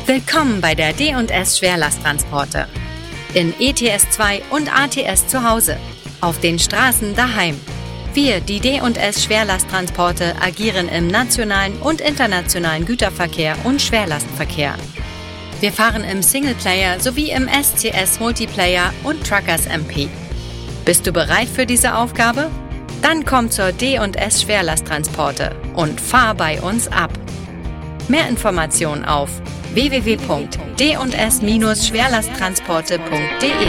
Willkommen bei der D&S Schwerlasttransporte. In ETS 2 und ATS zu Hause. Auf den Straßen daheim. Wir, die D&S Schwerlasttransporte, agieren im nationalen und internationalen Güterverkehr und Schwerlastverkehr. Wir fahren im Singleplayer sowie im SCS Multiplayer und Truckers MP. Bist du bereit für diese Aufgabe? Dann komm zur D&S Schwerlasttransporte und fahr bei uns ab. Mehr Informationen auf www.d&s-schwerlasttransporte.de